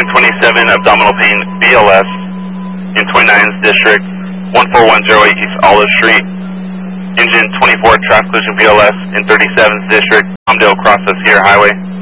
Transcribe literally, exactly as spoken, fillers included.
point twenty-seven, abdominal pain, B L S, in twenty-nine's district, one four one zero eight East Olive Street. Engine twenty-four, traffic collision B L S, in thirty-seventh district, Palmdale Cross Sierra Highway.